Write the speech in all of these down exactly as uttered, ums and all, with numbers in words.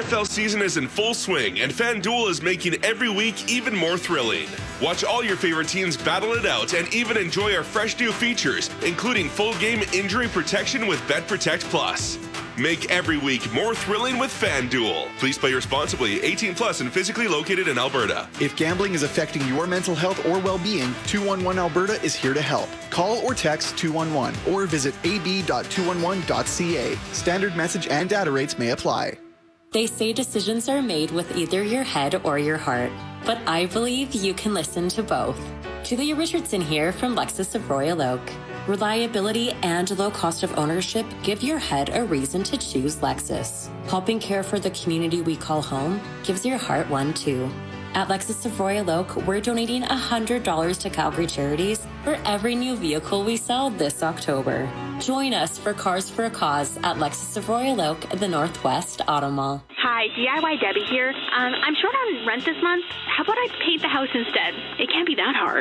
F L season is in full swing, and FanDuel is making every week even more thrilling. Watch all your favorite teams battle it out and even enjoy our fresh new features, including full game injury protection with BetProtect Plus. Make every week more thrilling with FanDuel. Please play responsibly. eighteen plus and physically located in Alberta. If gambling is affecting your mental health or well-being, two one one Alberta is here to help. Call or text two one one or visit a b dot two one one dot c a. Standard message and data rates may apply. They say decisions are made with either your head or your heart, but I believe you can listen to both. Julia Richardson here from Lexus of Royal Oak. Reliability and low cost of ownership give your head a reason to choose Lexus. Helping care for the community we call home gives your heart one too. At Lexus of Royal Oak, we're donating one hundred dollars to Calgary Charities for every new vehicle we sell this October. Join us for Cars for a Cause at Lexus of Royal Oak at the Northwest Auto Mall. Hi, D I Y Debbie here. Um, I'm short on rent this month. How about I paint the house instead? It can't be that hard.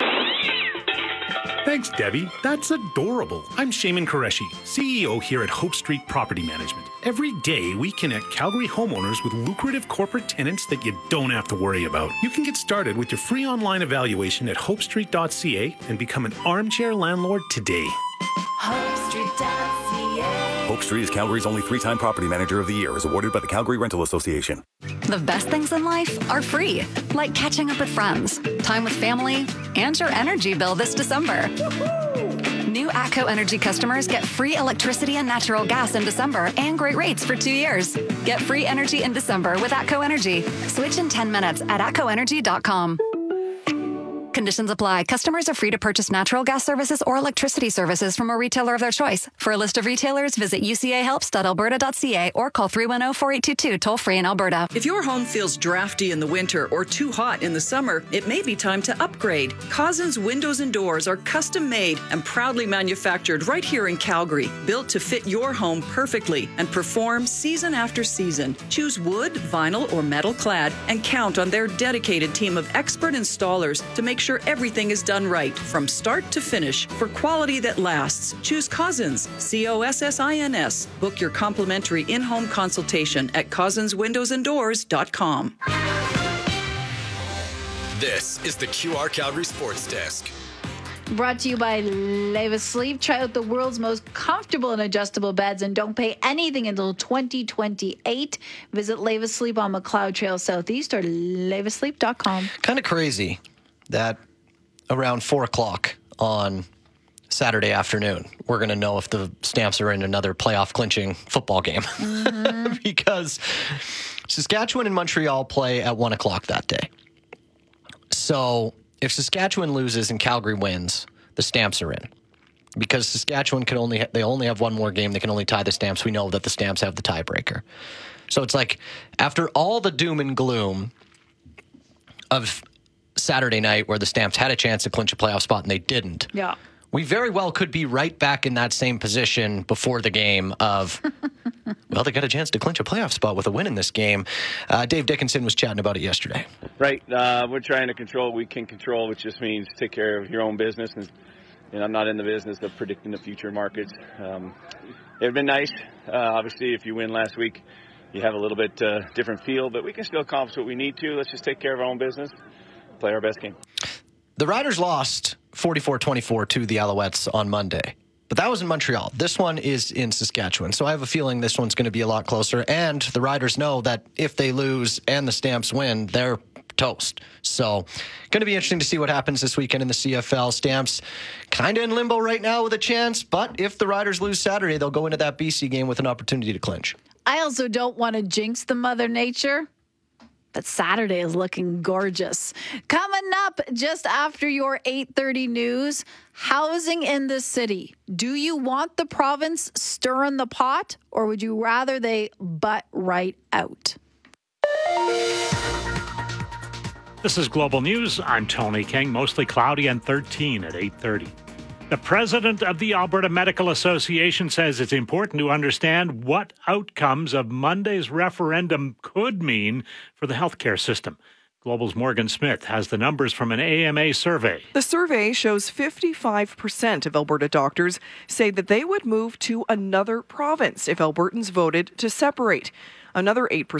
Thanks, Debbie. That's adorable. I'm Shaman Qureshi, C E O here at Hope Street Property Management. Every day, we connect Calgary homeowners with lucrative corporate tenants that you don't have to worry about. You can get started with your free online evaluation at hope street dot c a and become an armchair landlord today. hope street dot c a. Hope Street is Calgary's only three-time Property Manager of the Year, as awarded by the Calgary Rental Association. The best things in life are free, like catching up with friends, time with family, and your energy bill this December. New ATCO Energy customers get free electricity and natural gas in December and great rates for two years. Get free energy in December with ATCO Energy. Switch in ten minutes at atco energy dot com. Conditions apply. Customers are free to purchase natural gas services or electricity services from a retailer of their choice. For a list of retailers, visit u c a helps dot alberta dot c a or call three one zero, four eight two two toll free in Alberta. If your home feels drafty in the winter or too hot in the summer, it may be time to upgrade. Cousins Windows and Doors are custom made and proudly manufactured right here in Calgary, built to fit your home perfectly and perform season after season. Choose wood, vinyl, or metal clad and count on their dedicated team of expert installers to make sure everything is done right from start to finish for quality that lasts. Choose Cousins, C O S S I N S. Book your complimentary in-home consultation at cousins windows and doors dot com. This is the Q R Calgary Sports Desk. Brought to you by Leva Sleep. Try out the world's most comfortable and adjustable beds and don't pay anything until twenty twenty-eight. Visit Leva Sleep on McLeod Trail Southeast or leva sleep dot com. Kind of crazy that around four o'clock on Saturday afternoon, we're going to know if the Stamps are in another playoff clinching football game. Mm-hmm. Because Saskatchewan and Montreal play at one o'clock that day. So if Saskatchewan loses and Calgary wins, the Stamps are in. Because Saskatchewan can only, they only have one more game. They can only tie the Stamps. We know that the Stamps have the tiebreaker. So it's like, after all the doom and gloom of Saturday night where the Stamps had a chance to clinch a playoff spot and they didn't. Yeah. We very well could be right back in that same position before the game of, well, they got a chance to clinch a playoff spot with a win in this game. Uh, Dave Dickinson was chatting about it yesterday. Right. Uh, we're trying to control what we can control, which just means take care of your own business. And you know, I'm not in the business of predicting the future markets. Um, it would been nice. Uh, obviously, if you win last week, you have a little bit uh, different feel, but we can still accomplish what we need to. Let's just take care of our own business. Play our best game. The Riders lost forty-four twenty-four to the Alouettes on Monday, but that was in Montreal. This one is in Saskatchewan, so I have a feeling this one's going to be a lot closer, and the Riders know that if they lose and the Stamps win, they're toast. So going to be interesting to see what happens this weekend in the C F L. Stamps kind of in limbo right now with a chance, but if the Riders lose Saturday, they'll go into that B C game with an opportunity to clinch. I also don't want to jinx the Mother Nature, but Saturday is looking gorgeous. Coming up just after your eight thirty news, housing in the city. Do you want the province stirring the pot, or would you rather they butt right out? This is Global News. I'm Tony King. Mostly cloudy and thirteen at eight thirty. The president of the Alberta Medical Association says it's important to understand what outcomes of Monday's referendum could mean for the healthcare system. Global's Morgan Smith has the numbers from an A M A survey. The survey shows fifty-five percent of Alberta doctors say that they would move to another province if Albertans voted to separate. Another eight percent